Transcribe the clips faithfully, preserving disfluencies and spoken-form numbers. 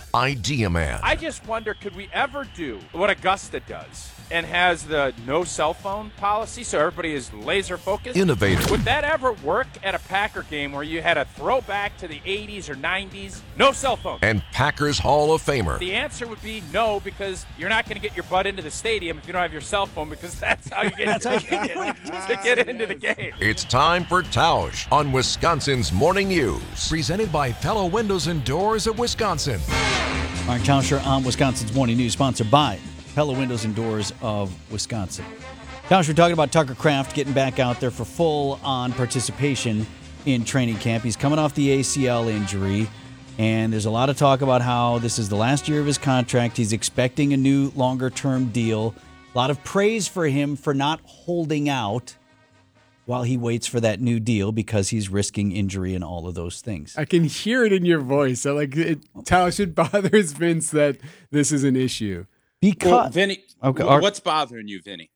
Idea Man. I just wonder, could we ever do what Augusta does and has the no cell phone policy so everybody is laser focused? Innovative. Would that ever work at a Packer game where you had a throwback to the eighties or nineties? No cell phone. And Packers Hall of Famer. The answer would be no, because you're not going to get your butt into the stadium if you don't have your cell phone, because that's how you get, That's how you get to get into the game. It's time for Tausch on Wisconsin's Morning News. Presented by Pella Windows and Doors of Wisconsin. Mark Tauscher on Wisconsin's Morning News, sponsored by Pella Windows and Doors of Wisconsin. Tauscher, we're talking about Tucker Kraft getting back out there for full-on participation in training camp. He's coming off the A C L injury, and there's a lot of talk about how this is the last year of his contract. He's expecting a new longer-term deal. A lot of praise for him for not holding out while he waits for that new deal because he's risking injury and all of those things. I can hear it in your voice. I like it, Tausch, it bothers Vince that this is an issue. Because well, Vinny, okay, well, what's bothering you, Vinny?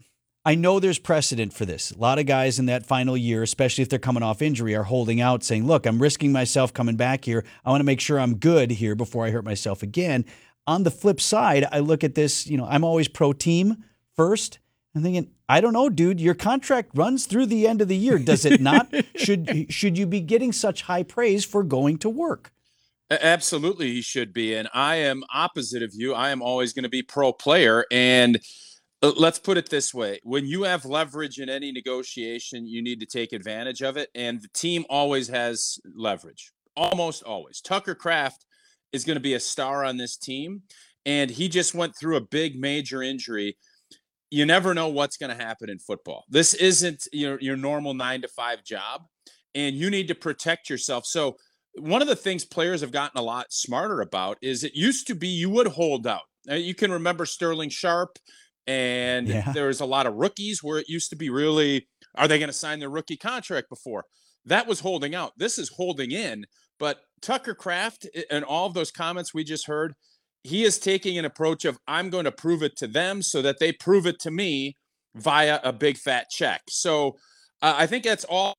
I know there's precedent for this. A lot of guys in that final year, especially if they're coming off injury, are holding out saying, look, I'm risking myself coming back here. I want to make sure I'm good here before I hurt myself again. On the flip side, I look at this, you know, I'm always pro team first. I'm thinking, I don't know, dude, your contract runs through the end of the year. Does it not? should should you be getting such high praise for going to work? Absolutely, he should be. And I am opposite of you. I am always going to be pro player. And let's put it this way. When you have leverage in any negotiation, you need to take advantage of it. And the team always has leverage, almost always. Tucker Kraft is going to be a star on this team. And he just went through a big major injury. You never know what's going to happen in football. This isn't your, your normal nine to five job, and you need to protect yourself. So one of the things players have gotten a lot smarter about is it used to be you would hold out. Now, you can remember Sterling Sharp, and Yeah. there was a lot of rookies where it used to be really, are they going to sign their rookie contract before? That was holding out. This is holding in. But Tucker Kraft and all of those comments we just heard, he is taking an approach of, I'm going to prove it to them so that they prove it to me via a big fat check. So uh, I think that's all,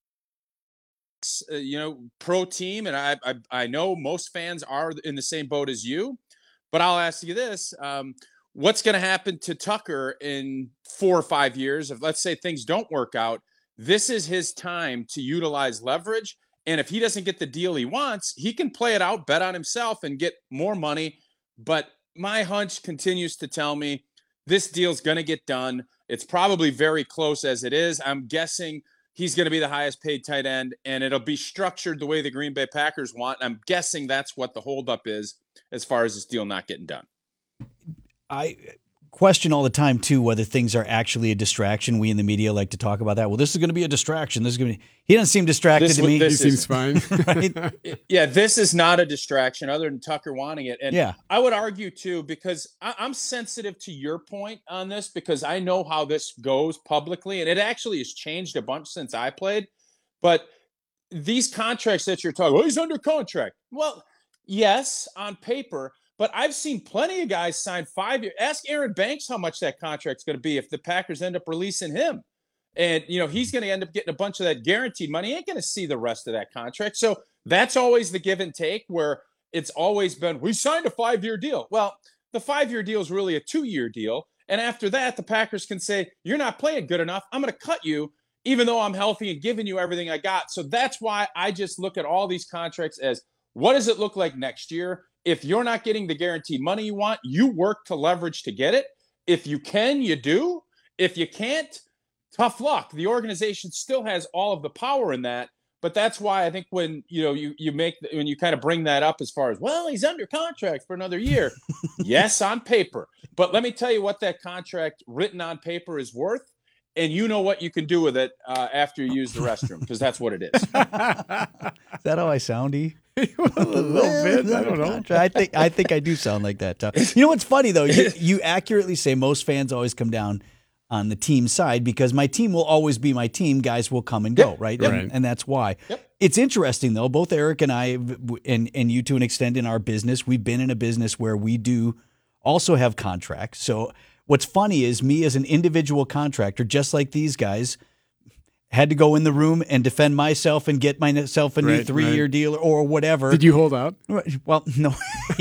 uh, you know, pro team. And I, I I know most fans are in the same boat as you, but I'll ask you this. Um, what's going to happen to Tucker in four or five years? If, let's say, things don't work out, this is his time to utilize leverage. And if he doesn't get the deal he wants, he can play it out, bet on himself, and get more money. But my hunch continues to tell me this deal's going to get done. It's probably very close as it is. I'm guessing he's going to be the highest paid tight end, and it'll be structured the way the Green Bay Packers want. I'm guessing that's what the holdup is as far as this deal not getting done. I question all the time, too, whether things are actually a distraction. We in the media like to talk about that. Well, this is going to be a distraction. This is going to be. He doesn't seem distracted This to would- me. He this seems is- fine. Right? Yeah, this is not a distraction other than Tucker wanting it. And Yeah. I would argue, too, because I, I'm sensitive to your point on this because I know how this goes publicly, and it actually has changed a bunch since I played. But these contracts that you're talking, well, he's under contract. Well, yes, on paper, but I've seen plenty of guys sign five years. Ask Aaron Banks how much that contract's going to be if the Packers end up releasing him. And, you know, he's going to end up getting a bunch of that guaranteed money. He ain't going to see the rest of that contract. So that's always the give and take where it's always been, we signed a five-year deal. Well, the five-year deal is really a two-year deal. And after that, the Packers can say, you're not playing good enough. I'm going to cut you, even though I'm healthy and giving you everything I got. So that's why I just look at all these contracts as, what does it look like next year? If you're not getting the guaranteed money you want, you work to leverage to get it. If you can, you do. If you can't, tough luck. The organization still has all of the power in that. But that's why I think when you know you you make when you kind of bring that up as far as, well, he's under contract for another year. Yes, on paper. But let me tell you what that contract written on paper is worth. And you know what you can do with it uh, after you use the restroom, because that's what it is. Is that how I sound, E? A little bit. I don't know. I think I think I do sound like that. Tom. You know what's funny though? You, you accurately say most fans always come down on the team side because my team will always be my team. Guys will come and go, Yep. right? Yep. And, and that's why. Yep. It's interesting though. Both Eric and I, and and you to an extent in our business, we've been in a business where we do also have contracts. So what's funny is me as an individual contractor, just like these guys, had to go in the room and defend myself and get myself a new Right, three-year right. deal or whatever. Did you hold out? Well, no.